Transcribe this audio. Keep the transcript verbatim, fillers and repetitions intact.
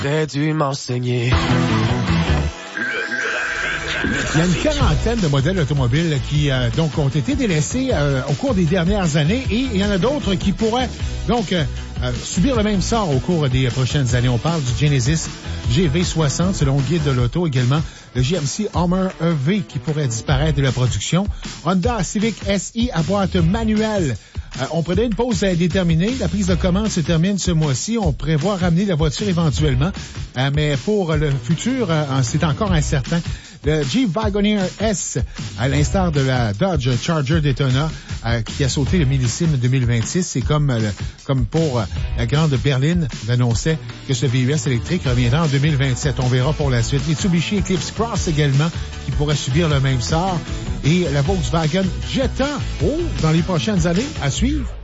T'aurais dû m'enseigner. Il y a une quarantaine de modèles automobiles qui euh, donc ont été délaissés euh, au cours des dernières années et il y en a d'autres qui pourraient donc euh, euh, subir le même sort au cours des prochaines années. On parle du Genesis G V soixante selon Guide de l'auto, également le G M C Hummer E V qui pourrait disparaître de la production, Honda Civic S I à boîte manuelle. Euh, on prenait une pause indéterminée. La prise de commande se termine ce mois-ci. On prévoit ramener la voiture éventuellement, euh, mais pour le futur, euh, c'est encore incertain. Le Jeep Wagoneer S, à l'instar de la Dodge Charger Daytona, euh, qui a sauté le millésime deux mille vingt-six, c'est comme, euh, comme pour euh, la grande berline annonçait que ce V U S électrique reviendra en deux mille vingt-sept. On verra pour la suite. Mitsubishi Eclipse Cross également, qui pourrait subir le même sort. Et la Volkswagen Jetta, oh, dans les prochaines années, à suivre.